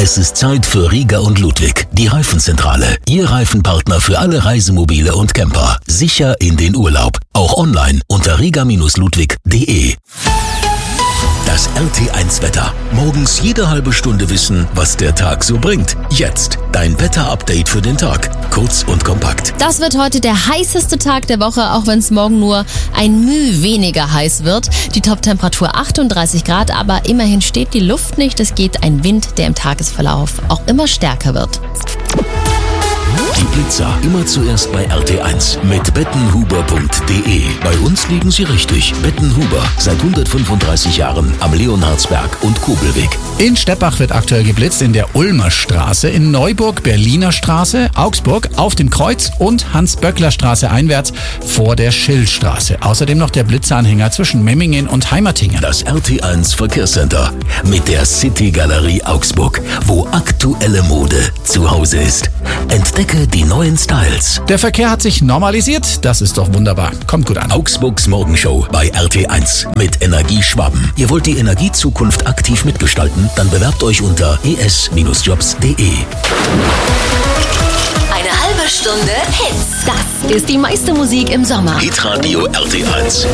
Es ist Zeit für Rieger und Ludwig, die Reifenzentrale. Ihr Reifenpartner für alle Reisemobile und Camper. Sicher in den Urlaub. Auch online unter rieger-ludwig.de. Das RT1-Wetter. Morgens jede halbe Stunde wissen, was der Tag so bringt. Jetzt dein Wetter-Update für den Tag. Kurz und kompakt. Das wird heute der heißeste Tag der Woche, auch wenn es morgen nur ein Müh weniger heiß wird. Die Toptemperatur 38 Grad, aber immerhin steht die Luft nicht. Es geht ein Wind, der im Tagesverlauf auch immer stärker wird. Die Blitzer immer zuerst bei RT1 mit bettenhuber.de. Bei uns liegen Sie richtig. Bettenhuber, seit 135 Jahren am Leonhardsberg und Kobelweg. In Steppach wird aktuell geblitzt in der Ulmer Straße, in Neuburg Berliner Straße, Augsburg auf dem Kreuz und Hans-Böckler-Straße einwärts vor der Schillstraße. Außerdem noch der Blitzeranhänger zwischen Memmingen und Heimatingen. Das RT1 Verkehrscenter mit der City Galerie Augsburg, wo aktuelle Mode zu Hause ist. Entdecke die neuen Styles. Der Verkehr hat sich normalisiert, das ist doch wunderbar. Kommt gut an. Augsburgs Morgenshow bei RT1 mit Energieschwaben. Ihr wollt die Energiezukunft aktiv mitgestalten? Dann bewerbt euch unter es-jobs.de. Eine halbe Stunde Hits. Das ist die meiste Musik im Sommer. Hitradio RT1.